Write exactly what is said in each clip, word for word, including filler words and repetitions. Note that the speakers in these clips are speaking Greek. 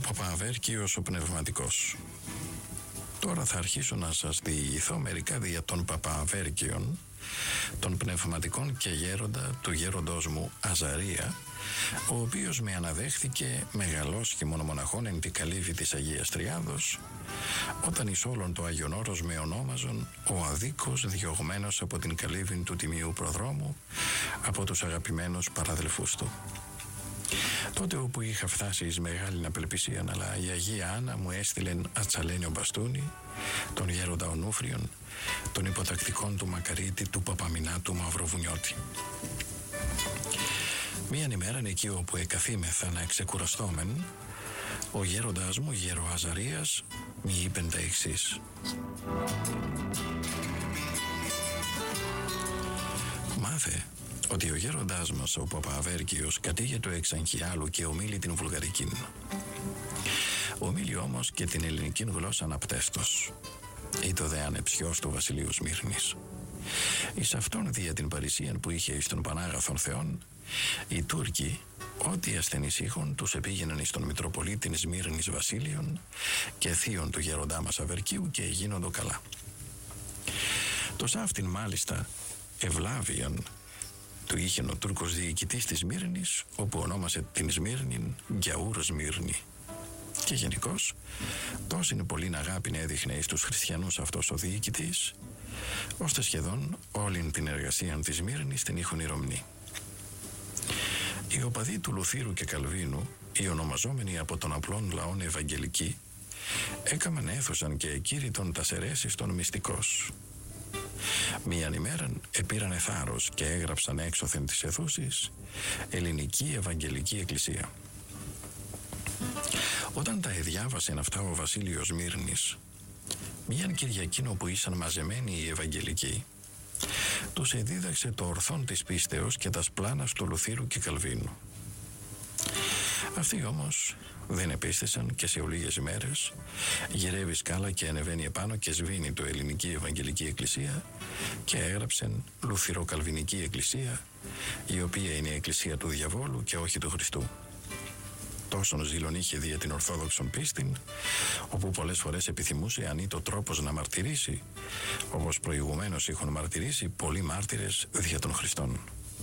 Παπαβέρκιος ο Πνευματικός. Τώρα θα αρχίσω να σας διηγηθώ μερικά δια των Παπαβέρκιων, των πνευματικών και γέροντα του γέροντός μου Αζαρία, ο οποίος με αναδέχθηκε μεγαλός και μονομοναχών εν τη καλύβη της Αγίας Τριάδος, όταν εις όλον το Άγιον Όρος με ονόμαζον ο αδίκος διωγμένος από την καλύβη του Τιμίου Προδρόμου από τους αγαπημένους παραδελφούς του. Τότε όπου είχα φτάσει εις μεγάλην απελπισίαν, αλλά η Αγία Άννα μου έστειλεν ατσαλένιο μπαστούνι, τον γέροντα Ονούφριον, των υποτακτικών του Μακαρίτη του Παπαμινάτου Μαυροβουνιώτη. Μίαν ημέραν εκεί όπου εκαθήμεθα να ξεκουραστόμεν, ο γέροντάς μου, γέρο Αζαρίας, μη είπεν τα εξής. Μάθε ότι ο γέροντάς μας, ο Παπαβέρκιος, κατήγετο εξ Αγχιάλου και ομίλει την βουλγαρικήν. Ομίλει όμως και την ελληνικήν γλώσσαν απτέστος. Ήτο δε ανεψιός του βασιλείου Σμύρνης. Εις αυτόν δια την παρησίαν που είχε εις τον Πανάγαθον Θεόν, οι Τούρκοι, ό,τι ασθενείς είχον, τους επήγαιναν εις τον Μητροπολίτην Σμύρνης Βασίλειον και θείον του γέροντά μας Αβερκίου και γίνοντο καλά. Το σάφτην μάλιστα ευλάβιαν του είχεν ο Τούρκος διοικητής της Σμύρνης, όπου ονόμασε την Σμύρνην Γκιαούρ Σμύρνη. Και γενικώς, τόσην πολλήν αγάπην έδειχνε εις τους χριστιανούς αυτός ο διοικητής, ώστε σχεδόν όλην την εργασία της Σμύρνης την είχον ηρομνή. Οι οπαδοί του Λουθύρου και Καλβίνου, οι ονομαζόμενοι από τον απλόν λαόν Ευαγγελικοί, έκαμαν έθωσαν και εκήρυτον τας αιρέσεις των μυστικός. Μίαν ημέραν επήρανε θάρρος και έγραψαν έξωθεν της αιθούσης Ελληνική Ευαγγελική Εκκλησία. Όταν τα εδιάβασεν αυτά ο Βασίλειος Σμύρνης, μίαν Κυριακήν όπου ήσαν μαζεμένοι οι Ευαγγελικοί, τους εδίδαξε το ορθόν της πίστεως και τας πλάνας του Λουθύρου και Καλβίνου. Αυτοί όμως δεν επίστησαν και σε ολίγες ημέρες γυρεύει σκάλα και ανεβαίνει επάνω και σβήνει το Ελληνική Ευαγγελική Εκκλησία και έγραψεν Λουθυροκαλβινική Εκκλησία, η οποία είναι η Εκκλησία του Διαβόλου και όχι του Χριστού. Τόσον ζήλων είχε δια την Ορθόδοξον πίστην, όπου πολλές φορές επιθυμούσε αν ήτο τρόπος να μαρτυρήσει, όπως προηγουμένως είχαν μαρτυρήσει πολλοί μάρτυρες δια των Χριστών.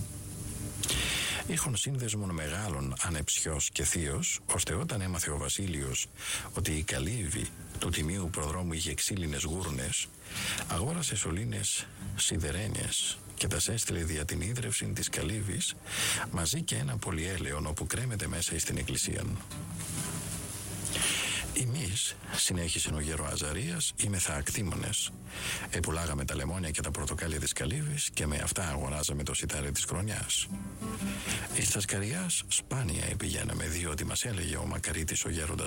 Είχον σύνδεσμον μεγάλων ανεψιός και θείος, ώστε όταν έμαθε ο Βασίλειος ότι η καλύβη του Τιμίου Προδρόμου είχε ξύλινες γούρνες, αγόρασε σωλήνες σιδερένιες και τας έστειλε δια την ίδρυυση της καλύβης μαζί και ένα πολυέλαιον όπου κρέμεται μέσα εις την εκκλησίαν. Εμείς, συνέχισε ο γέρο Αζαρίας, είμεθα ακτήμονες. Επουλάγαμε τα λεμόνια και τα πορτοκάλια της καλύβης και με αυτά αγοράζαμε το σιτάρι της χρονιάς. Εις τας καριάς σπάνια επηγαίναμε, διότι μας έλεγε ο Μακαρίτης ο γέροντας